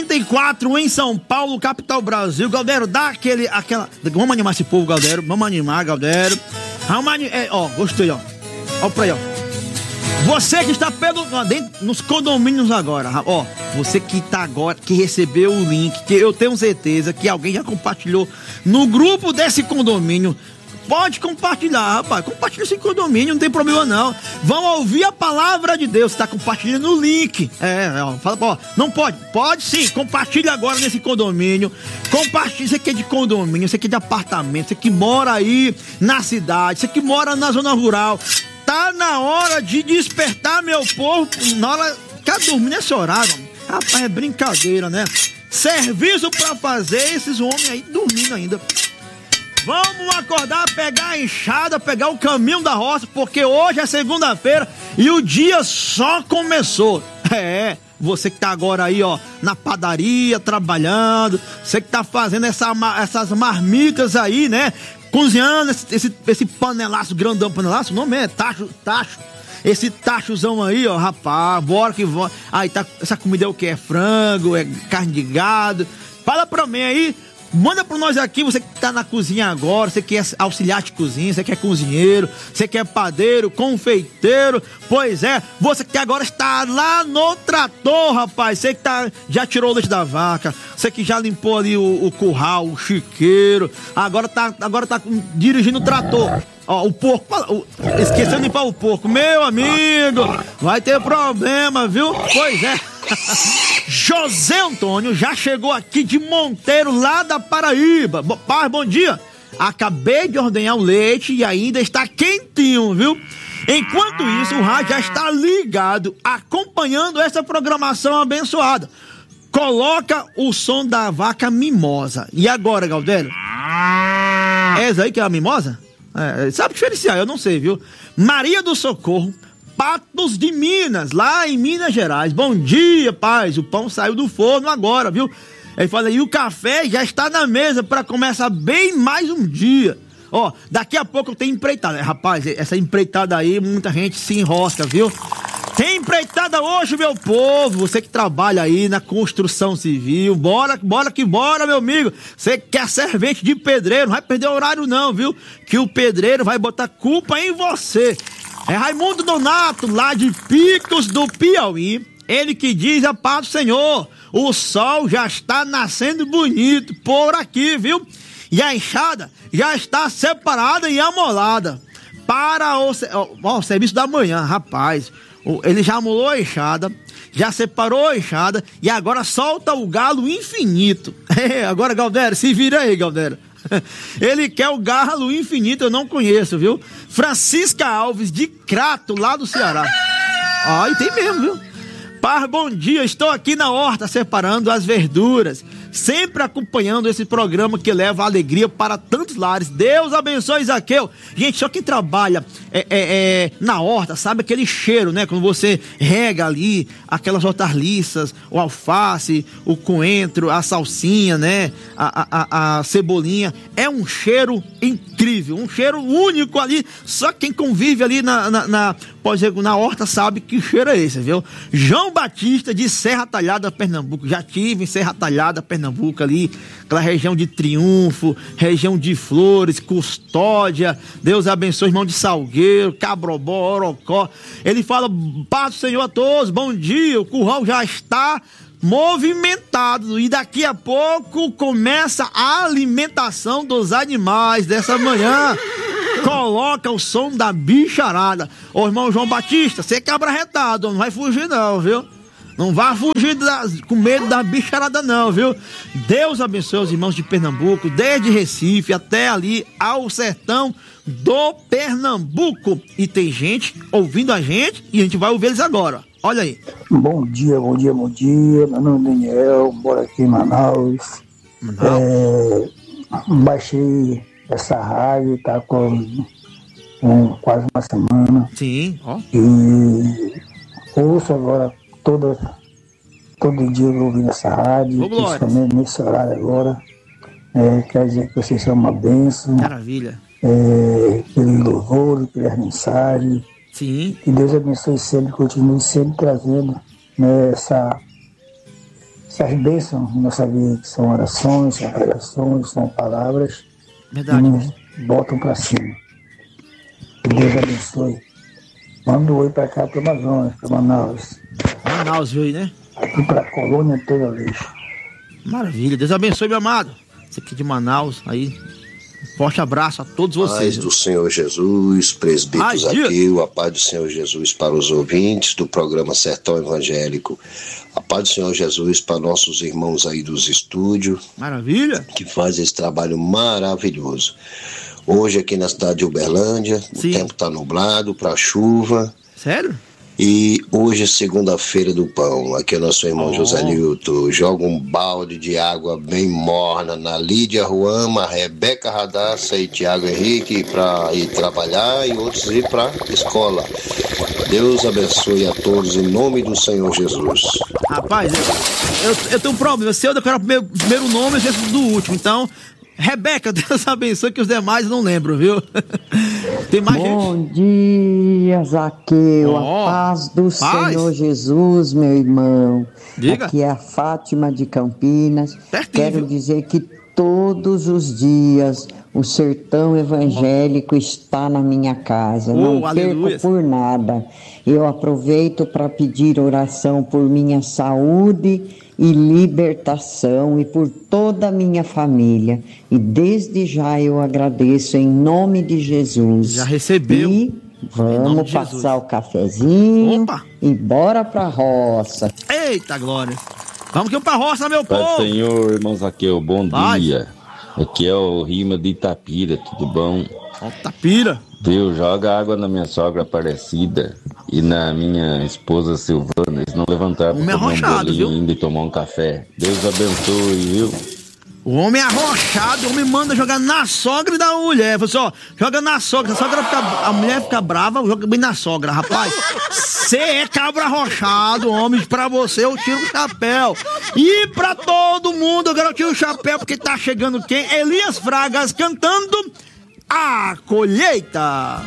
94 em São Paulo, capital Brasil. Galdério, dá vamos animar esse povo, Galdério. Vamos animar, Galdério. Gostei, ó. Ó pra aí, ó. Você que está nos condomínios agora, ó. Você que tá agora, que recebeu o link, que eu tenho certeza que alguém já compartilhou no grupo desse condomínio. Pode compartilhar, rapaz. Compartilha esse condomínio, não tem problema não. Vão ouvir a palavra de Deus. Você tá compartilhando o link. Fala, ó, não pode? Pode sim. Compartilha agora nesse condomínio. Compartilha. Você que é de condomínio, você que é de apartamento, você que mora aí na cidade, você que mora na zona rural. Tá na hora de despertar, meu povo. Na hora. Ficar dormindo nesse horário, mano. Rapaz, é brincadeira, né? Serviço pra fazer, esses homens aí dormindo ainda. Vamos acordar, pegar a enxada, pegar o caminho da roça, porque hoje é segunda-feira e o dia só começou. Você que tá agora aí, ó, na padaria, trabalhando, você que tá fazendo essas marmitas aí, né? Cozinhando esse panelaço, grandão panelaço, o nome é tacho. Esse tachozão aí, ó, rapaz, bora que bora. Aí tá, essa comida é o que? É frango, é carne de gado. Fala pra mim aí. Manda pra nós aqui, você que tá na cozinha agora, você que é auxiliar de cozinha, você que é cozinheiro, você que é padeiro, confeiteiro, pois é, você que agora está lá no trator, rapaz, você que já tirou o leite da vaca, você que já limpou ali o curral, o chiqueiro, agora tá dirigindo o trator. Ó, o porco, esqueceu de limpar o porco, meu amigo, vai ter problema, viu? Pois é. José Antônio já chegou aqui de Monteiro, lá da Paraíba. Pai, bom dia. Acabei de ordenhar o leite e ainda está quentinho, viu? Enquanto isso, o rádio já está ligado, acompanhando essa programação abençoada. Coloca o som da vaca mimosa. E agora, Galdério? É essa aí que é a mimosa? Sabe diferenciar, eu não sei, viu? Maria do Socorro, Patos de Minas, lá em Minas Gerais. Bom dia, paz. O pão saiu do forno agora, viu? Ele fala, e o café já está na mesa para começar bem mais um dia. Ó, daqui a pouco eu tenho empreitada. Rapaz, essa empreitada aí, muita gente se enrosca, viu? Tem empreitada hoje, meu povo. Você que trabalha aí na construção civil, bora que bora, meu amigo. Você que é servente de pedreiro, não vai perder o horário não, viu? Que o pedreiro vai botar culpa em você. É Raimundo Donato, lá de Picos do Piauí. Ele que diz a paz do Senhor. O sol já está nascendo bonito por aqui, viu? E a enxada já está separada e amolada para o serviço da manhã, rapaz. Ele já amolou a enxada, já separou a enxada e agora solta o galo infinito. Agora, Galdério, se vira aí, Galdério. Ele quer o galo infinito, eu não conheço, viu? Francisca Alves, de Crato, lá do Ceará. E tem mesmo, viu? Par, bom dia, estou aqui na horta separando as verduras, sempre acompanhando esse programa que leva alegria para tantos lares. Deus abençoe, Zaqueu. Gente, só quem trabalha na horta sabe aquele cheiro, né? Quando você rega ali aquelas hortaliças, o alface, o coentro, a salsinha, né? A cebolinha. É um cheiro incrível, um cheiro único ali. Só quem convive ali na horta sabe que cheiro é esse, viu? João Batista, de Serra Talhada, Pernambuco. Já tive em Serra Talhada, Pernambuco ali, aquela região de Triunfo, região de Flores, Custódia. Deus abençoe, irmão de Salgueiro, Cabrobó, Orocó. Ele fala, paz do Senhor a todos, bom dia, o curral já está movimentado e daqui a pouco começa a alimentação dos animais dessa manhã. Coloca o som da bicharada. Ô irmão João Batista, você é cabra-retado, não vai fugir não, viu? Não vai fugir com medo da bicharada não, viu? Deus abençoe os irmãos de Pernambuco, desde Recife até ali ao sertão do Pernambuco. E tem gente ouvindo a gente e a gente vai ouvir eles agora. Olha aí. Bom dia. Meu nome é Daniel, moro aqui em Manaus. Baixei essa rádio, tá com quase uma semana. Sim, ó. E ouço agora todo dia eu ouvindo essa rádio, principalmente nesse horário agora. Quer dizer que vocês são uma bênção. Maravilha. Pelo louvor, pela mensagem. Sim. Que Deus abençoe sempre, continue sempre trazendo, né, essas bênçãos na nossa vida, que são orações, são pregações, são palavras, Verdade. que nos botam para cima. Que Deus abençoe. Manda um oi para cá, para Amazonas, para Manaus. Manaus veio, né? Aqui para a colônia toda lixo. Maravilha. Deus abençoe, meu amado. Você aqui de Manaus, aí. Forte abraço a todos vocês. Paz do Senhor Jesus, presbítero Zaqueu, a paz do Senhor Jesus para os ouvintes do programa Sertão Evangélico, a paz do Senhor Jesus para nossos irmãos aí dos estúdios. Maravilha. Que fazem esse trabalho maravilhoso. Hoje aqui na cidade de Uberlândia, Sim. O tempo está nublado para chuva. Sério? E hoje é segunda-feira do pão. Aqui é nosso irmão José Nilton. Joga um balde de água bem morna na Lídia Ruama, Rebeca Radassa e Tiago Henrique para ir trabalhar e outros ir para escola. Deus abençoe a todos em nome do Senhor Jesus. Rapaz, eu tenho um problema. Se eu decorar o primeiro nome, eu esqueço do último. Então, Rebeca, Deus abençoe, que os demais não lembro, viu? Tem mais Bom dia, Zaqueu. A paz do Senhor Jesus, meu irmão. Diga. Aqui é a Fátima de Campinas. Pertinho, Quero viu? dizer que todos os dias o sertão evangélico está na minha casa. Não aleluia. perco por nada. Eu aproveito para pedir oração por minha saúde e libertação e por toda a minha família. E desde já eu agradeço em nome de Jesus. Já recebeu. E vamos passar o cafezinho. Opa. E bora pra roça. Eita, glória. Vamos que eu pra roça, meu Pai do povo. Senhor, irmãos Zaqueu, bom Paz. dia. Aqui é o Rima de Itapira, tudo bom? Tapira. Deus, joga água na minha sogra Aparecida e na minha esposa Silvana. Eles não levantaram Homem pra comer um arrochado, bolinho viu? ainda e tomar um café. Deus abençoe, viu? O homem arrochado, o homem manda jogar na sogra e da mulher. Você, ó, joga na sogra, a mulher fica brava, joga bem na sogra, rapaz. Você é cabra arrochado, homem, pra você eu tiro o chapéu. E pra todo mundo, agora eu tiro o chapéu, porque tá chegando quem? Elias Fragas cantando A Colheita.